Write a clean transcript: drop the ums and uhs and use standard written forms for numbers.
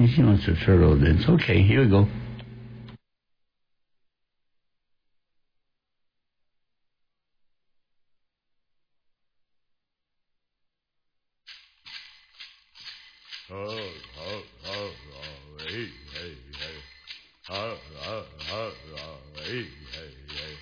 She wants her turtle dance. Okay, here we go. Oh.